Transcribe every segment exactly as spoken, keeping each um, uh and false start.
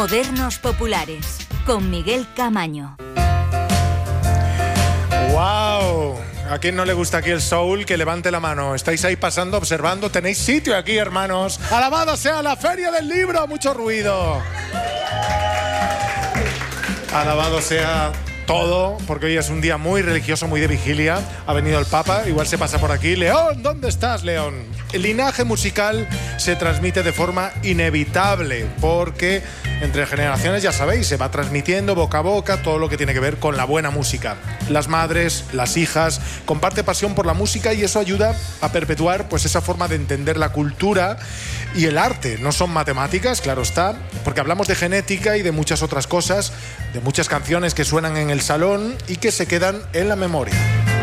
Modernos Populares, con Miguel Camaño. ¡Wow! ¿A quién no le gusta aquí el soul? Que levante la mano. Estáis ahí pasando, observando. Tenéis sitio aquí, hermanos. ¡Alabado sea la Feria del Libro! ¡Mucho ruido! Alabado sea todo, porque hoy es un día muy religioso, muy de vigilia. Ha venido el Papa, igual se pasa por aquí. León, ¿dónde estás, León? El linaje musical se transmite de forma inevitable, porque entre generaciones, ya sabéis, se va transmitiendo boca a boca todo lo que tiene que ver con la buena música. Las madres, las hijas, comparte pasión por la música y eso ayuda a perpetuar pues esa forma de entender la cultura y el arte. No son matemáticas, claro está, porque hablamos de genética y de muchas otras cosas, de muchas canciones que suenan en el salón y que se quedan en la memoria.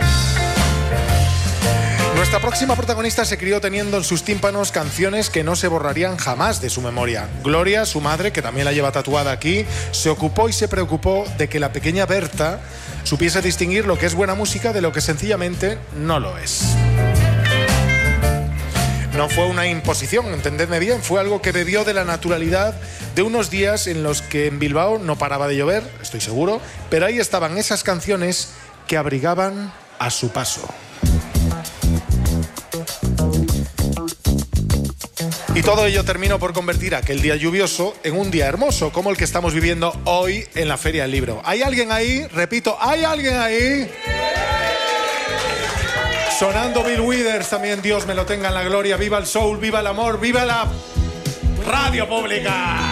Nuestra próxima protagonista se crió teniendo en sus tímpanos canciones que no se borrarían jamás de su memoria. Gloria, su madre, que también la lleva tatuada aquí, se ocupó y se preocupó de que la pequeña Berta supiese distinguir lo que es buena música de lo que sencillamente no lo es. No fue una imposición, entendedme bien, fue algo que bebió de la naturalidad de unos días en los que en Bilbao no paraba de llover, estoy seguro, pero ahí estaban esas canciones que abrigaban a su paso. Y todo ello terminó por convertir aquel día lluvioso en un día hermoso, como el que estamos viviendo hoy en la Feria del Libro. ¿Hay alguien ahí? Repito, ¿hay alguien ahí? Sonando Bill Withers también, Dios me lo tenga en la gloria. ¡Viva el soul, viva el amor, viva la radio pública!